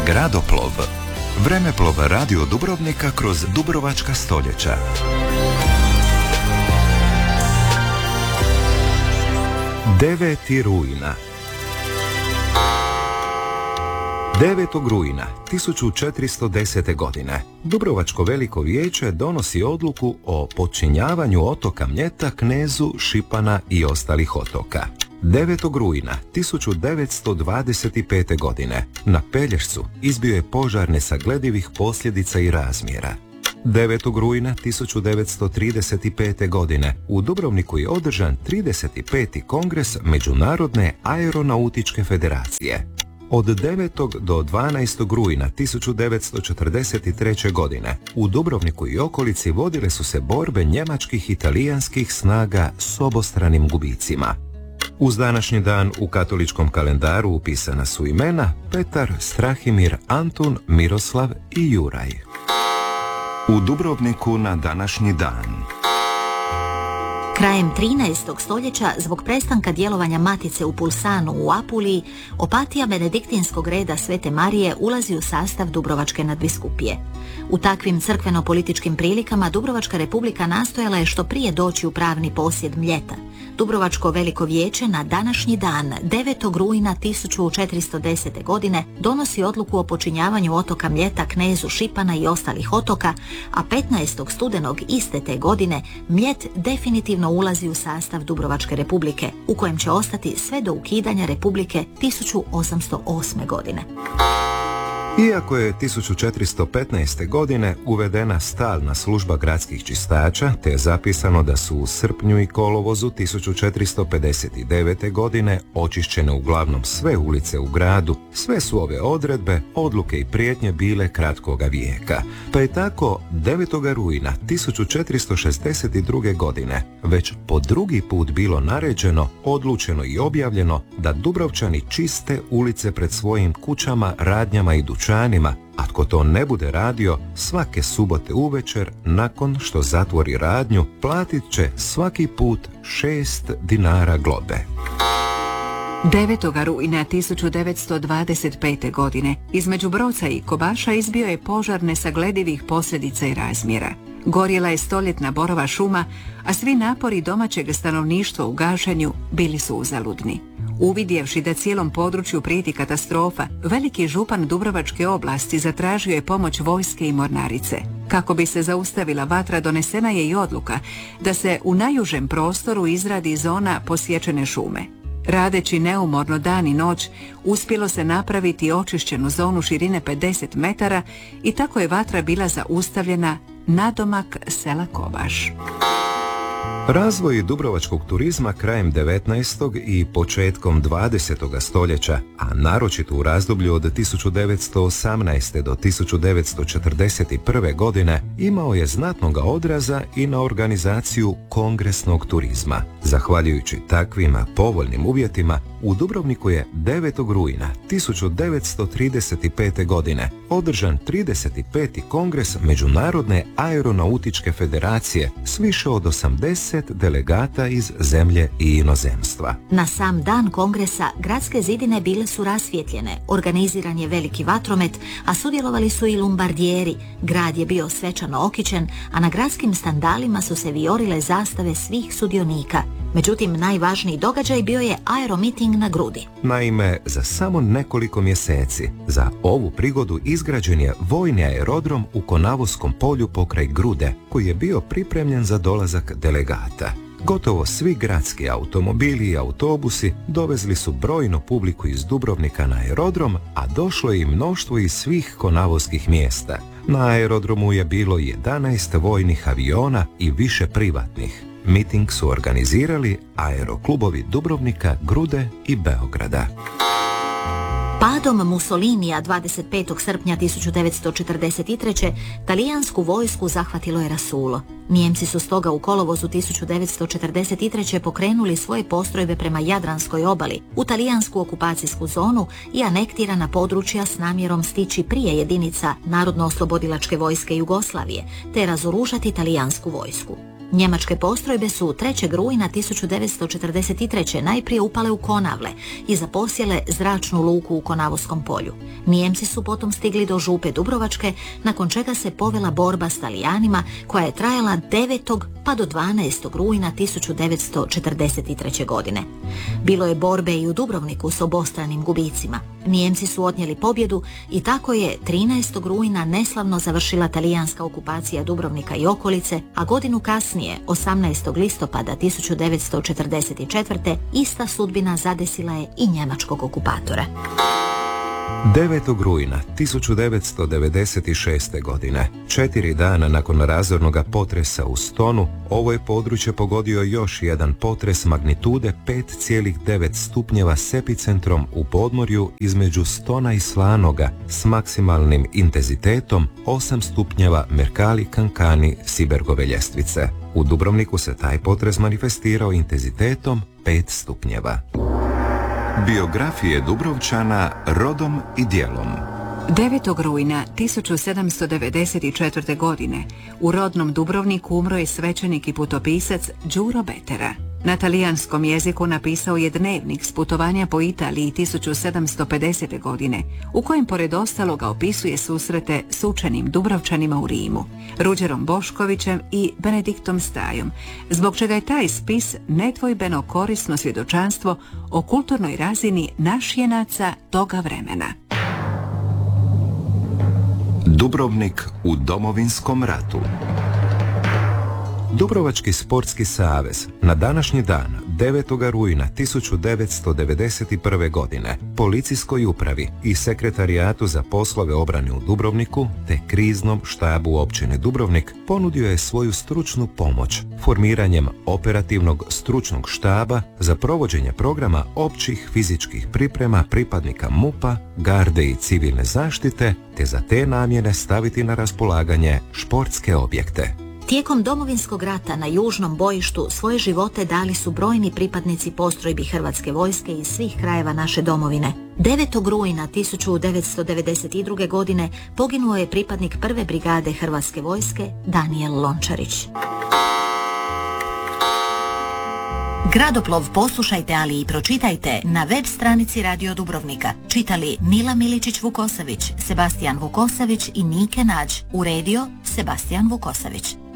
Gradoplov. Vremeplov radio Dubrovnika kroz dubrovačka stoljeća. 9. rujna. 9. rujna 1410. godine Dubrovačko veliko vijeće donosi odluku o podčinjavanju otoka Mljeta knezu Šipana i ostalih otoka. 9. rujna 1925. godine na Pelješcu izbio je požar nesagledivih posljedica i razmjera. 9. rujna 1935. godine u Dubrovniku je održan 35. kongres Međunarodne aeronautičke federacije. Od 9. do 12. rujna 1943. godine u Dubrovniku i okolici vodile su se borbe njemačkih i talijanskih snaga s obostranim gubicima. Uz današnji dan u katoličkom kalendaru upisana su imena Petar, Strahimir, Antun, Miroslav i Juraj. U Dubrovniku na današnji dan. Krajem 13. stoljeća, zbog prestanka djelovanja Matice u Pulsanu u Apuliji, Opatija benediktinskog reda Svete Marije ulazi u sastav Dubrovačke nadbiskupije. U takvim crkveno-političkim prilikama Dubrovačka republika nastojala je što prije doći u pravni posjed Mljeta. Dubrovačko veliko vijeće na današnji dan, 9. rujna 1410. godine, donosi odluku o počinjavanju otoka Mljeta knezu Šipana i ostalih otoka, a 15. studenog iste te godine Mljet definitivno ulazi u sastav Dubrovačke republike, u kojem će ostati sve do ukidanja republike 1808. godine. Iako je 1415. godine uvedena stalna služba gradskih čistača, te je zapisano da su u srpnju i kolovozu 1459. godine očišćene uglavnom sve ulice u gradu, sve su ove odredbe, odluke i prijetnje bile kratkoga vijeka. Pa je tako 9. rujna 1462. godine već po drugi put bilo naređeno, odlučeno i objavljeno da Dubrovčani čiste ulice pred svojim kućama, radnjama i dućanima, a tko to ne bude radio, svake subote uvečer, nakon što zatvori radnju, platit će svaki put 6 dinara globe. 9. rujna 1925. godine između Broca i Kobaša izbio je požar nesagledivih posljedica i razmjera. Gorjela je stoljetna borova šuma, a svi napori domaćeg stanovništva u gašenju bili su uzaludni. Uvidjevši da cijelom području prijeti katastrofa, veliki župan Dubrovačke oblasti zatražio je pomoć vojske i mornarice. Kako bi se zaustavila vatra, donesena je i odluka da se u najužem prostoru izradi zona posječene šume. Radeći neumorno dan i noć, uspjelo se napraviti očišćenu zonu širine 50 metara i tako je vatra bila zaustavljena nadomak sela Kobaš. Razvoj dubrovačkog turizma krajem 19. i početkom 20. stoljeća, a naročito u razdoblju od 1918. do 1941. godine, imao je znatnoga odraza i na organizaciju kongresnog turizma. Zahvaljujući takvim povoljnim uvjetima, u Dubrovniku je 9. rujna 1935. godine održan 35. kongres Međunarodne aeronautičke federacije s više od 80 delegata iz zemlje i inozemstva. Na sam dan kongresa gradske zidine bile su rasvjetljene, organiziran je veliki vatromet, a sudjelovali su i lumbardijeri. Grad je bio svečano okićen, a na gradskim standalima su se vijorile zastave svih sudionika. Međutim, najvažniji događaj bio je aeromiting na Grudi. Naime, za samo nekoliko mjeseci za ovu prigodu izgrađen je vojni aerodrom u Konavoskom polju pokraj Grude, koji je bio pripremljen za dolazak delegata. Gotovo svi gradski automobili i autobusi dovezli su brojnu publiku iz Dubrovnika na aerodrom, a došlo je i mnoštvo iz svih konavoskih mjesta. Na aerodromu je bilo 11 vojnih aviona i više privatnih. Miting su organizirali aeroklubovi Dubrovnika, Grude i Beograda. Padom Mussolinija 25. srpnja 1943. talijansku vojsku zahvatilo je rasulo. Nijemci su stoga u kolovozu 1943. pokrenuli svoje postrojbe prema Jadranskoj obali, u talijansku okupacijsku zonu i anektirana područja s namjerom stići prije jedinica Narodno-oslobodilačke vojske Jugoslavije, te razoružati talijansku vojsku. Njemačke postrojbe su 3. rujna 1943. najprije upale u Konavle i zaposjele zračnu luku u Konavoskom polju. Nijemci su potom stigli do Župe Dubrovačke, nakon čega se povela borba s Talijanima koja je trajala 9. pa do 12. rujna 1943. godine. Bilo je borbe i u Dubrovniku s obostranim gubicima. Nijemci su odnijeli pobjedu i tako je 13. rujna neslavno završila talijanska okupacija Dubrovnika i okolice, a godinu kasnije, 18. listopada 1944. ista sudbina zadesila je i njemačkog okupatora. 9. rujna 1996. godine, 4 dana nakon razornoga potresa u Stonu, ovo je područje pogodio još jedan potres magnitude 5,9 stupnjeva s epicentrom u podmorju između Stona i Slanoga s maksimalnim intenzitetom 8 stupnjeva Mercalli-Cancani Sibergove ljestvice. U Dubrovniku se taj potres manifestirao intenzitetom 5 stupnjeva. Biografije Dubrovčana rodom i djelom. 9. rujna 1794. godine u rodnom Dubrovniku umro je svećenik i putopisac Đuro Betera. Na talijanskom jeziku napisao je dnevnik s putovanja po Italiji 1750. godine, u kojem pored ostaloga opisuje susrete s učenim Dubrovčanima u Rimu, Ruđerom Boškovićem i Benediktom Stajom, zbog čega je taj spis nedvojbeno korisno svjedočanstvo o kulturnoj razini našjenaca toga vremena. Dubrovnik u Domovinskom ratu. Dubrovački sportski savez na današnji dan, 9. rujna 1991. godine, policijskoj upravi i sekretarijatu za poslove obrane u Dubrovniku te kriznom štabu općine Dubrovnik ponudio je svoju stručnu pomoć formiranjem operativnog stručnog štaba za provođenje programa općih fizičkih priprema pripadnika MUP-a, garde i civilne zaštite te za te namjene staviti na raspolaganje športske objekte. Tijekom Domovinskog rata na južnom bojištu svoje živote dali su brojni pripadnici postrojbi Hrvatske vojske iz svih krajeva naše domovine. 9. rujna 1992. godine poginuo je pripadnik 1. brigade Hrvatske vojske Danijel Lončarić. Gradoplov poslušajte, ali i pročitajte na web stranici Radio Dubrovnika. Čitali Nila Miličić-Vukosavić, Sebastijan Vukosavić i Nike Nađ. Uredio Sebastijan Vukosavić.